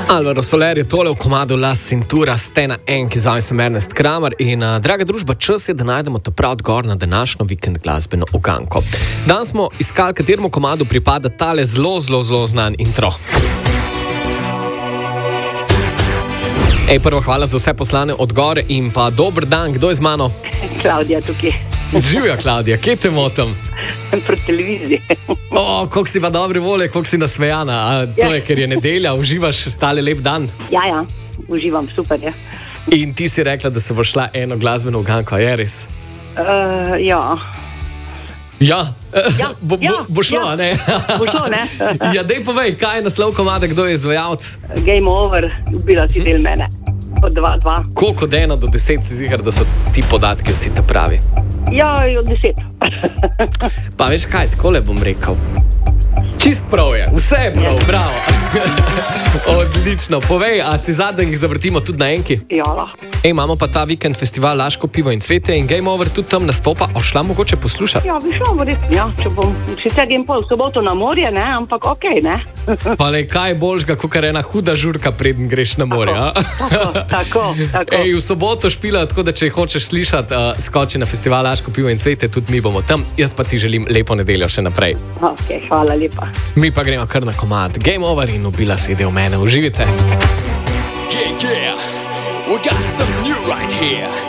Alvaro Soler je tole v komadu La Cintura, ste na enki, z vami sem Ernest Kramer in draga družba, čas je, da najdemo ta prav odgovor na današnjo vikend glasbeno uganko. Danes smo iskali, kateremu komadu pripada tale zelo znan intro. Prvo hvala za vse poslane odgovore in pa dober dan, kdo je z mano? Klaudija tukaj. Živja, Klaudija, kje te motim? Proti televiziji. Koliko si pa dobre volje, koliko si nasmejana. To je, ker je nedelja, uživaš tale lep dan? Ja, uživam, super je. In ti si rekla, da se bo šla eno glasbeno uganko, je res? Ja. Bo šlo, ne? Bo šlo, ne? Ja, dej povej, kaj je naslov komada, kdo je izvajalec? Game over, ubila si del mene. Od 2-2. Koliko od 1 do 10 si ziher, da so ti podatki vsi ta pravi? Ja, od 10. Pa veš kaj, takole bom rekel. Čist prav je, vse je prav, bravo. Odlično, povej, a si zadnji, da jih zavrtimo tudi na enki? Ja, lahko. Imamo pa ta vikend festival Laško pivo in cvetje in Game Over tudi tam nastopa, a šla mogoče poslušati? Ja, bi šla verjetno, ja, če bom sicer grem pol v soboto na morje, ne, ampak okej, ne. Pa le, kaj je boljšega, kakor ena huda žurka, preden greš na morje, a? Tako. V soboto špila, tako da če hočeš slišati, skoči na festival Laško pivo in cvetje, tudi mi bomo tam. Jaz pa ti želim lepo nedeljo še naprej. Ok, hvala lepa. Mi pa gremo kar na komad Game Over in ubila si del mene. Uživite. Yeah, we got some new right here.